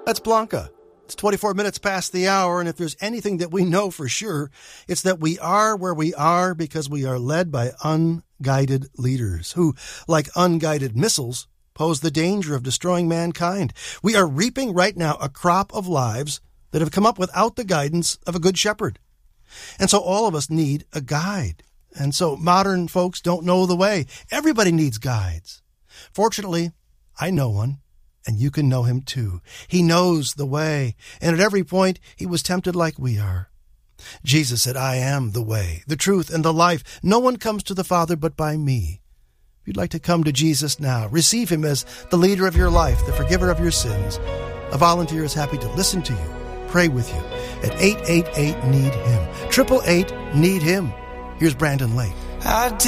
That's Blanca. It's 24 minutes past the hour, and if there's anything that we know for sure, it's that we are where we are because we are led by unguided leaders who, like unguided missiles, pose the danger of destroying mankind. We are reaping right now a crop of lives that have come up without the guidance of a good shepherd. And so all of us need a guide. And so modern folks don't know the way. Everybody needs guides. Fortunately, I know one. And you can know him too. He knows the way, and at every point he was tempted like we are. Jesus said, I am the way, the truth, and the life. No one comes to the Father but by me. If you'd like to come to Jesus now, receive him as the leader of your life, the forgiver of your sins. A volunteer is happy to listen to you, pray with you at 888-NEED-HIM, 888-NEED-HIM. Here's Brandon Lake.